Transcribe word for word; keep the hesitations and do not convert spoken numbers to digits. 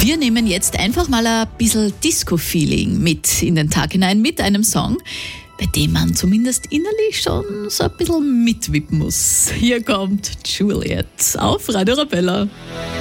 Wir nehmen jetzt einfach mal ein bisschen Disco-Feeling mit in den Tag hinein mit einem Song, bei dem man zumindest innerlich schon so ein bisschen mitwippen muss. Hier kommt Juliet auf Radio Arabella.